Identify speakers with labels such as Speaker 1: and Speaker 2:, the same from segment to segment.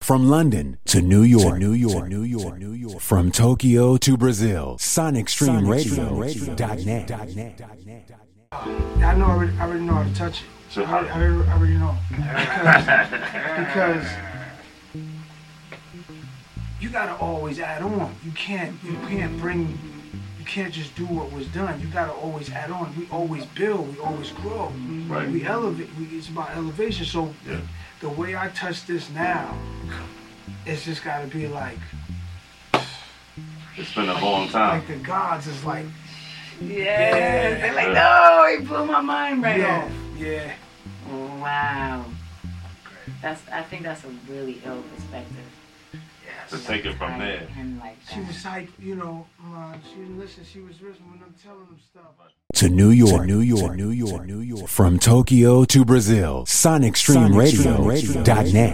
Speaker 1: From London to New York, from Tokyo to Brazil, SonicStreamRadio.net.
Speaker 2: I know. I already know how to touch it. I already know because you gotta always add on. You can't just do what was done. You gotta always add on. We always build. We always grow.
Speaker 3: Right.
Speaker 2: We elevate. It's about elevation. So the way I touch this now, it's just gotta be like.
Speaker 3: It's been a long time.
Speaker 2: Like the gods is like.
Speaker 4: Yeah. They're like, no, he blew my mind right off.
Speaker 2: Yeah.
Speaker 4: Wow. I think that's a really ill perspective.
Speaker 3: To take it from there.
Speaker 4: Like
Speaker 2: she was like, she didn't listen. She was listening when I'm telling them stuff.
Speaker 1: To New York, from Tokyo to Brazil, SonicStreamRadio.net.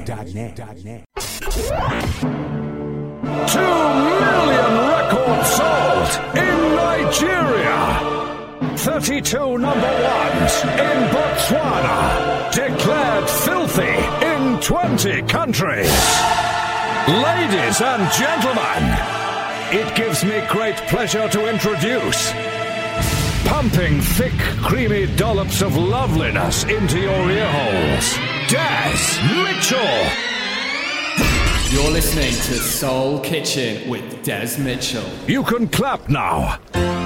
Speaker 5: 2 million records sold in Nigeria. 32 number ones in Botswana. Declared filthy in 20 countries. Ladies and gentlemen, it gives me great pleasure to introduce, pumping thick, creamy dollops of loveliness into your ear holes, Des Mitchell.
Speaker 6: You're listening to Soul Kitchen with Des Mitchell.
Speaker 5: You can clap now.